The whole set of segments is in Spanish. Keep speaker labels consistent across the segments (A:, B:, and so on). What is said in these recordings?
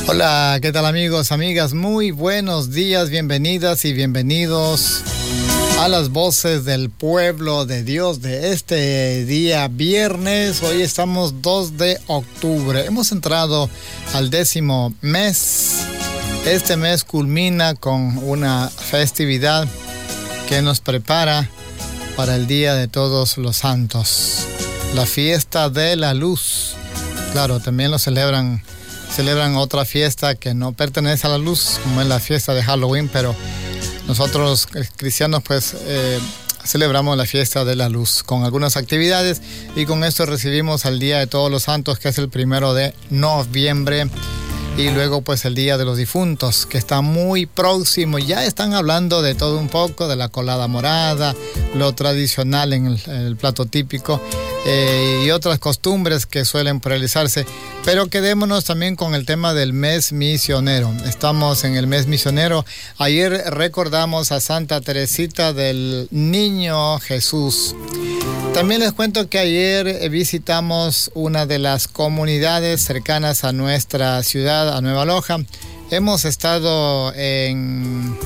A: Hola, ¿qué tal amigos, amigas? Muy buenos días, bienvenidas y bienvenidos a las voces del pueblo de Dios de este día viernes. Hoy estamos 2 de octubre. Hemos entrado al 10º mes. Este mes culmina con una festividad que nos prepara para el Día de Todos los Santos, la fiesta de la luz. Claro, también lo celebran otra fiesta que no pertenece a la luz, como es la fiesta de Halloween, pero nosotros cristianos pues celebramos la fiesta de la luz con algunas actividades, y con esto recibimos al Día de Todos los Santos, que es el 1 de noviembre, y luego pues el Día de los Difuntos, que está muy próximo. Ya están hablando de todo un poco, de la colada morada, lo tradicional en el plato típico, y otras costumbres que suelen realizarse. Pero quedémonos también con el tema del mes misionero. Estamos en el mes misionero. Ayer recordamos a Santa Teresita del Niño Jesús. También les cuento que ayer visitamos una de las comunidades cercanas a nuestra ciudad, a Nueva Loja. Hemos estado en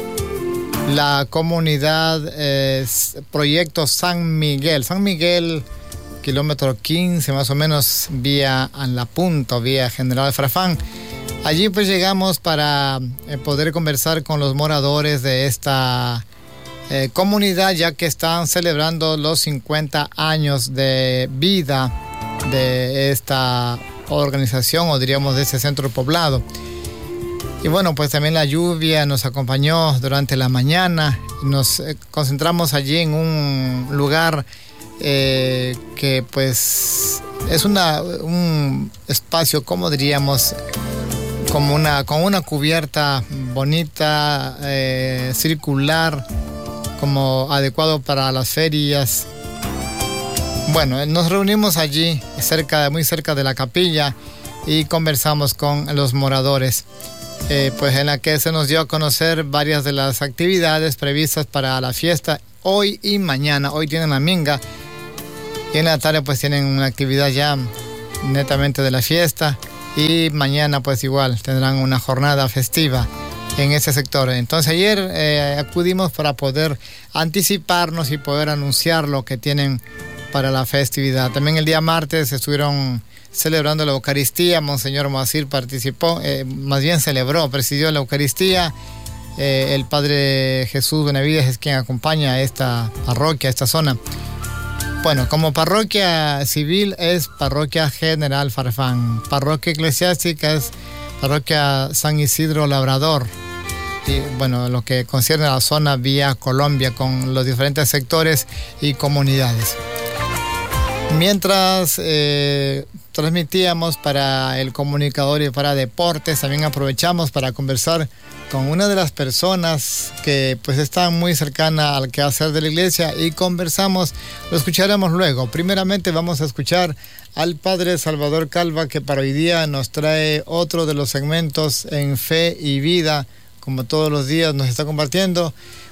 A: la comunidad Proyecto San Miguel, kilómetro 15 más o menos, vía La Punta, vía General Farfán. Allí pues llegamos para poder conversar con los moradores de esta comunidad, ya que están celebrando los 50 años de vida de esta organización, o diríamos de ese centro poblado. Y bueno, pues también la lluvia nos acompañó durante la mañana. Nos concentramos allí en un lugar que pues es un espacio, como diríamos, con una cubierta bonita, circular, como adecuado para las ferias. Bueno, nos reunimos allí muy cerca de la capilla, y conversamos con los moradores, pues en la que se nos dio a conocer varias de las actividades previstas para la fiesta hoy y mañana. Hoy tienen la minga, y en la tarde pues tienen una actividad ya netamente de la fiesta, y mañana pues igual tendrán una jornada festiva en ese sector. Entonces ayer acudimos para poder anticiparnos y poder anunciar lo que tienen para la festividad. También el día martes estuvieron celebrando la Eucaristía. Monseñor Moacir participó, presidió la Eucaristía. El Padre Jesús Benavides es quien acompaña a esta parroquia, a esta zona. Bueno, como parroquia civil es Parroquia General Farfán. Parroquia eclesiástica es Parroquia San Isidro Labrador. Y bueno, lo que concierne a la zona vía Colombia, con los diferentes sectores y comunidades. Mientras transmitíamos para el comunicador y para deportes, también aprovechamos para conversar con una de las personas que pues está muy cercana al quehacer de la iglesia, y conversamos. Lo escucharemos luego. Primeramente vamos a escuchar al Padre Salvador Calva, que para hoy día nos trae otro de los segmentos en Fe y Vida. Como todos los días nos está compartiendo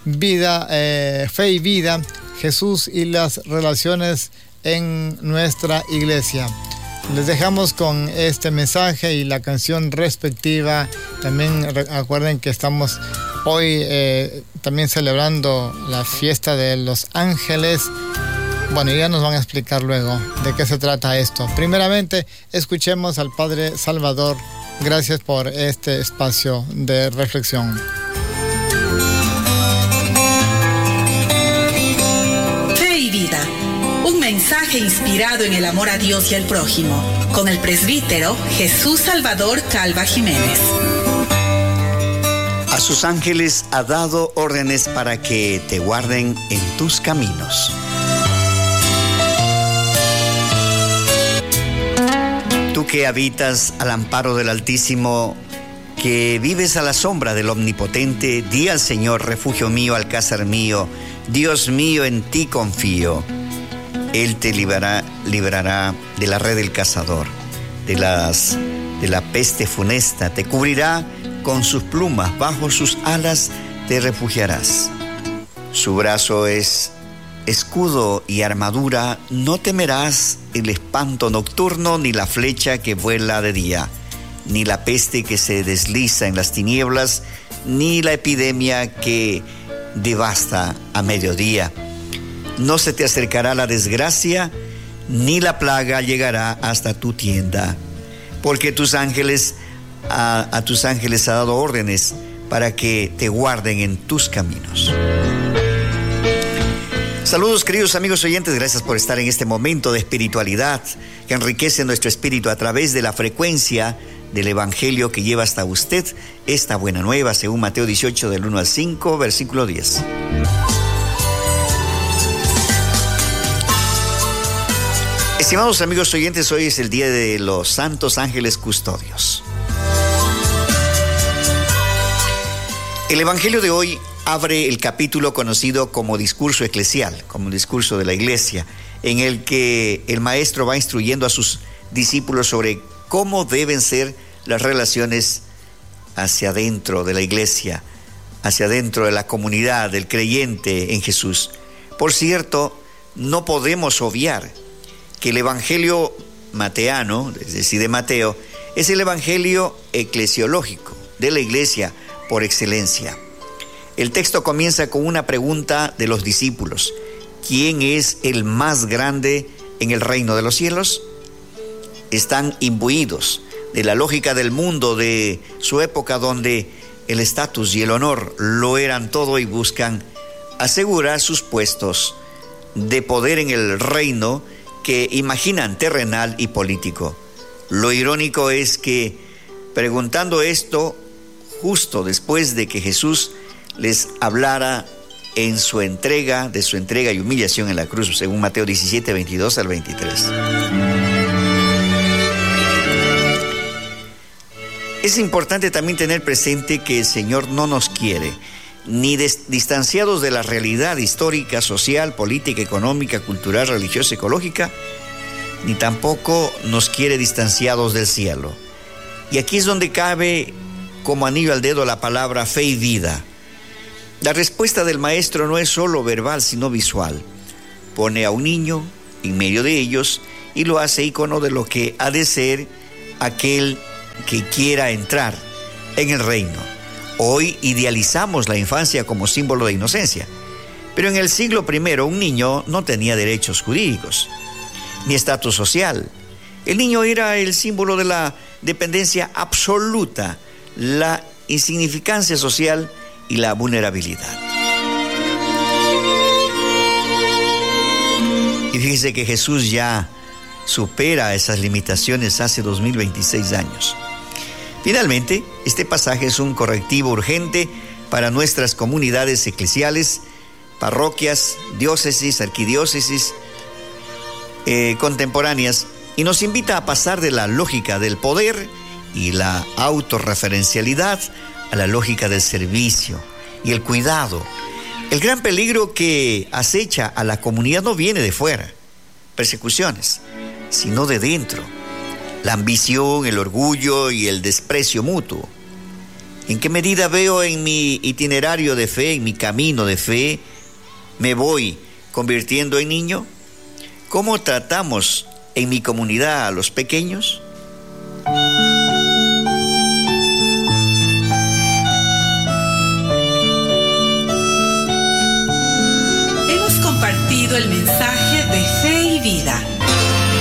A: Fe y Vida, Jesús y las relaciones en nuestra iglesia. Les dejamos con este mensaje y la canción respectiva. También recuerden que estamos hoy también celebrando la fiesta de los ángeles. Bueno, ya nos van a explicar luego de qué se trata esto. Primeramente, escuchemos al Padre Salvador. Gracias por este espacio de reflexión.
B: Fe y Vida, un mensaje inspirado en el amor a Dios y al prójimo, con el presbítero Jesús Salvador Calva Jiménez.
C: A sus ángeles ha dado órdenes para que te guarden en tus caminos. Tú que habitas al amparo del Altísimo, que vives a la sombra del Omnipotente, di al Señor: refugio mío, alcázar mío, Dios mío, en ti confío. Él te librará de la red del cazador, de la peste funesta, te cubrirá con sus plumas, bajo sus alas te refugiarás. Su brazo es escudo y armadura, no temerás el espanto nocturno ni la flecha que vuela de día, ni la peste que se desliza en las tinieblas, ni la epidemia que devasta a mediodía. No se te acercará la desgracia, ni la plaga llegará hasta tu tienda, porque a tus ángeles ha dado órdenes para que te guarden en tus caminos. Saludos, queridos amigos oyentes, gracias por estar en este momento de espiritualidad que enriquece nuestro espíritu a través de la frecuencia del Evangelio que lleva hasta usted esta buena nueva, según Mateo 18, del 1 al 5, versículo 10. Estimados amigos oyentes, hoy es el día de los Santos Ángeles Custodios. El Evangelio de hoy abre el capítulo conocido como discurso eclesial, como discurso de la iglesia, en el que el maestro va instruyendo a sus discípulos sobre cómo deben ser las relaciones hacia adentro de la iglesia, hacia adentro de la comunidad del creyente en Jesús. Por cierto, no podemos obviar que el Evangelio mateano, es decir, de Mateo, es el Evangelio eclesiológico de la iglesia por excelencia. El texto comienza con una pregunta de los discípulos: ¿quién es el más grande en el reino de los cielos? Están imbuidos de la lógica del mundo de su época, donde el estatus y el honor lo eran todo, y buscan asegurar sus puestos de poder en el reino que imaginan terrenal y político. Lo irónico es que, preguntando esto justo después de que Jesús les hablara de su entrega y humillación en la cruz, según Mateo 17, 22 al 23. Es importante también tener presente que el Señor no nos quiere ni distanciados de la realidad histórica, social, política, económica, cultural, religiosa, ecológica, ni tampoco nos quiere distanciados del cielo. Y aquí es donde cabe como anillo al dedo la palabra fe y vida. La respuesta del maestro no es solo verbal, sino visual. Pone a un niño en medio de ellos y lo hace ícono de lo que ha de ser aquel que quiera entrar en el reino. Hoy idealizamos la infancia como símbolo de inocencia, pero en el siglo I un niño no tenía derechos jurídicos ni estatus social. El niño era el símbolo de la dependencia absoluta, la insignificancia social y la vulnerabilidad. Y fíjese que Jesús ya supera esas limitaciones hace 2026 años. Finalmente, este pasaje es un correctivo urgente para nuestras comunidades eclesiales, parroquias, diócesis, arquidiócesis contemporáneas, y nos invita a pasar de la lógica del poder y la autorreferencialidad a la lógica del servicio y el cuidado. El gran peligro que acecha a la comunidad no viene de fuera, persecuciones, sino de dentro. La ambición, el orgullo y el desprecio mutuo. ¿En qué medida veo en mi itinerario de fe, en mi camino de fe, me voy convirtiendo en niño? ¿Cómo tratamos en mi comunidad a los pequeños?